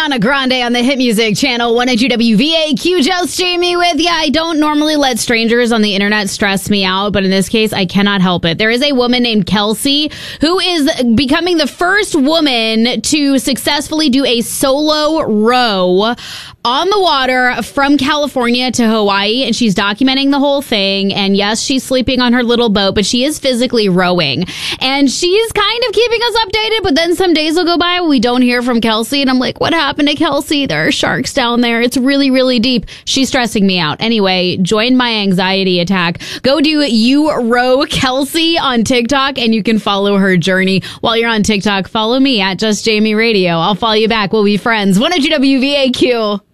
Ariana Grande on the Hit Music Channel, 102 WVAQ. Just Jamie with ya. I don't normally let strangers on the internet stress me out, but in this case, I cannot help it. There is a woman named Kelsey who is becoming the first woman to successfully do a solo row on the water from California to Hawaii, and she's documenting the whole thing. And yes, she's sleeping on her little boat, but she is physically rowing. And she's kind of keeping us updated, but then some days will go by we don't hear from Kelsey, and I'm like, what happened to Kelsey? There are sharks down there. It's really, really deep. She's stressing me out. Anyway, join my anxiety attack. Go do You Row Kelsey on TikTok, and you can follow her journey. While you're on TikTok, follow me at Just Jamie Radio. I'll follow you back. We'll be friends. 102 WVAQ.